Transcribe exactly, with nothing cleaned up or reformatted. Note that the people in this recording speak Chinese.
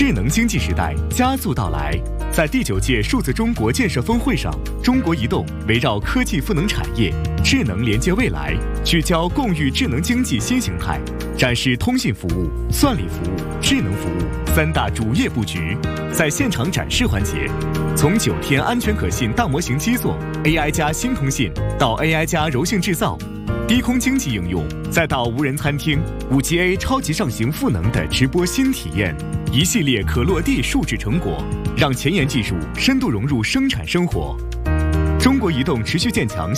智能经济时代加速到来。在第九届数字中国建设峰会上，中国移动围绕科技赋能产业、智能连接未来，聚焦共育智能经济新形态，展示通信服务、算力服务、智能服务三大主业布局。在现场展示环节，从九天安全可信大模型基座、A I 加新通信到 A I 加柔性制造，低空经济应用，再到无人餐厅、五 G A 超级上行赋能的直播新体验，一系列可落地数字成果，让前沿技术深度融入生产生活。中国移动持续建强